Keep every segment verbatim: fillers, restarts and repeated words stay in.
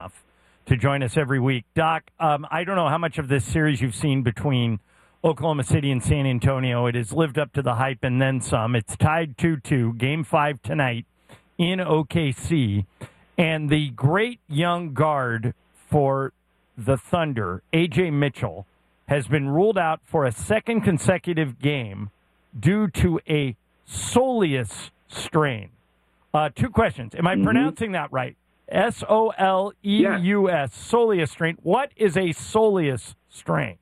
enough to join us every week. Doc, um, I don't know how much of this series you've seen between Oklahoma City and San Antonio. It has lived up to the hype and then some. It's tied two two, game five tonight in O K C. And the great young guard for the Thunder, A J Mitchell, has been ruled out for a second consecutive game due to a soleus strain. Uh, two questions. Am I mm-hmm. pronouncing that right? S O L E U S, yes. Soleus strain. What is a soleus strain?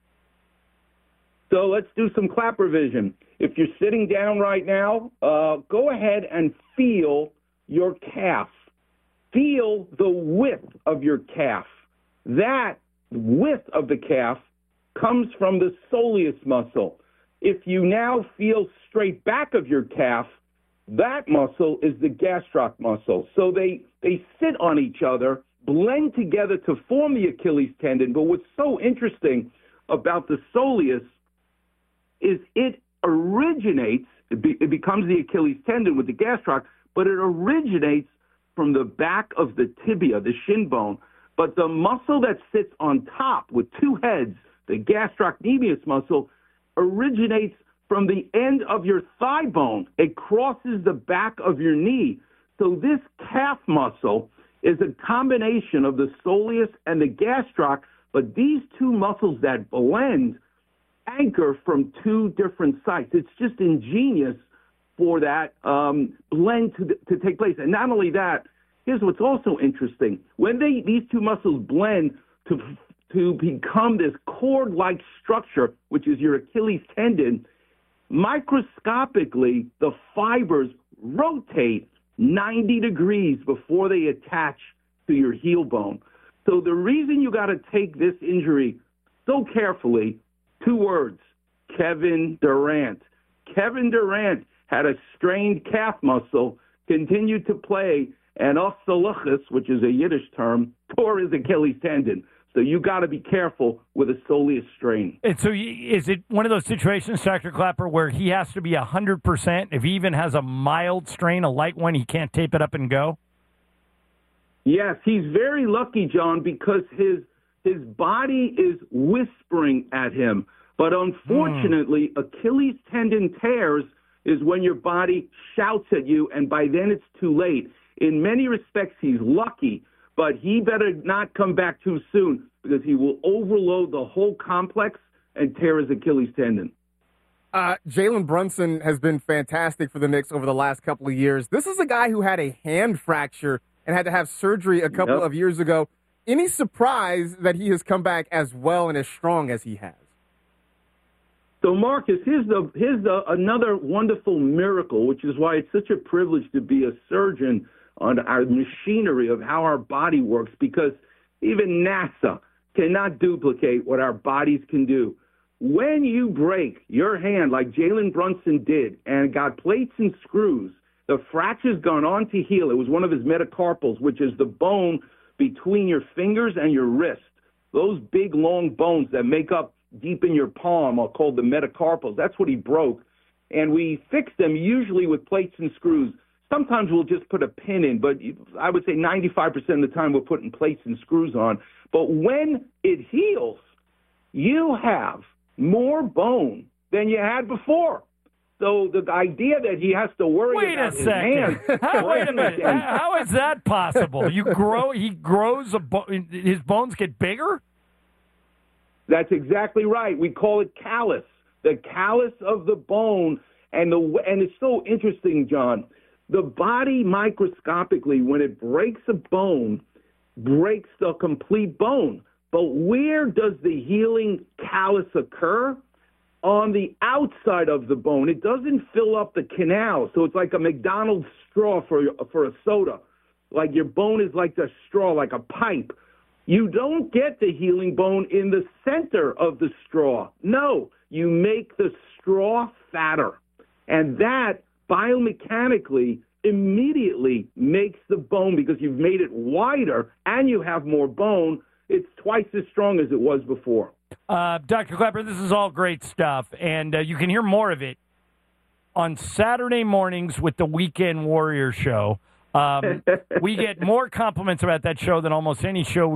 So let's do some clap revision. If you're sitting down right now, uh, go ahead and feel your calf. Feel the width of your calf. That width of the calf comes from the soleus muscle. If you now feel straight back of your calf, that muscle is the gastroc muscle. So they, they sit on each other, blend together to form the Achilles tendon. But what's so interesting about the soleus is it originates, it, be, it becomes the Achilles tendon with the gastroc, but it originates from the back of the tibia, the shin bone. But the muscle that sits on top with two heads, the gastrocnemius muscle, originates from the end of your thigh bone. It crosses the back of your knee. So this calf muscle is a combination of the soleus and the gastroc, but these two muscles that blend anchor from two different sites. It's just ingenious for that um, blend to, to take place. And not only that, here's what's also interesting. When they these two muscles blend to, to become this cord-like structure, which is your Achilles tendon, microscopically, the fibers rotate ninety degrees before they attach to your heel bone. So the reason you got to take this injury so carefully, two words, Kevin Durant. Kevin Durant had a strained calf muscle, continued to play, and osteolychus, which is a Yiddish term, tore his Achilles tendon. So you got to be careful with a soleus strain. And so is it one of those situations, Doctor Clapper, where he has to be one hundred percent? If he even has a mild strain, a light one, he can't tape it up and go? Yes, he's very lucky, John, because his his body is whispering at him. But unfortunately, mm. Achilles tendon tears is when your body shouts at you, and by then it's too late. In many respects, he's lucky, but he better not come back too soon because he will overload the whole complex and tear his Achilles tendon. Uh, Jalen Brunson has been fantastic for the Knicks over the last couple of years. This is a guy who had a hand fracture and had to have surgery a couple yep. of years ago. Any surprise that he has come back as well and as strong as he has? So, Marcus, here's the here's the another wonderful miracle, which is why it's such a privilege to be a surgeon on our machinery of how our body works, because even NASA cannot duplicate what our bodies can do. When you break your hand like Jalen Brunson did and got plates and screws, the fracture's gone on to heal. It was one of his metacarpals, which is the bone between your fingers and your wrist. Those big, long bones that make up deep in your palm are called the metacarpals. That's what he broke. And we fix them usually with plates and screws. Sometimes we'll just put a pin in, but I would say ninety-five percent of the time we're putting plates and screws on. But when it heals, you have more bone than you had before. So the idea that he has to worry wait about a his second. hands. How, wait a minute. How is that possible? You grow. He grows. A bo- his bones get bigger? That's exactly right. We call it callus, the callus of the bone. And the and it's so interesting, John. The body microscopically, when it breaks a bone, breaks the complete bone. But where does the healing callus occur? On the outside of the bone. It doesn't fill up the canal. So it's like a McDonald's straw for, for a soda. Like your bone is like the straw, like a pipe. You don't get the healing bone in the center of the straw. No, you make the straw fatter. And that biomechanically immediately makes the bone, because you've made it wider and you have more bone, it's twice as strong as it was before. Uh, Doctor Clapper, this is all great stuff, and uh, you can hear more of it on Saturday mornings with the Weekend Warrior Show. Um, we get more compliments about that show than almost any show